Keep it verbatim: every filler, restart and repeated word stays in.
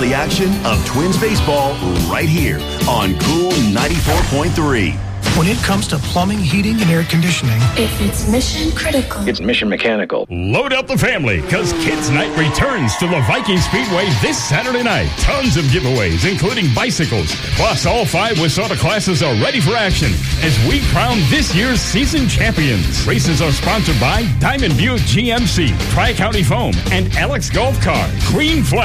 the action of Twins baseball right here on Cool ninety-four point three. When it comes to plumbing, heating, and air conditioning, if it's mission critical, it's mission mechanical. Load up the family, because Kids Night returns to the Viking Speedway this Saturday night. Tons of giveaways, including bicycles. Plus, all five WISSOTA classes are ready for action as we crown this year's season champions. Races are sponsored by Diamond Buick G M C, Tri-County Foam, and Alex Golf Car. Green Flag.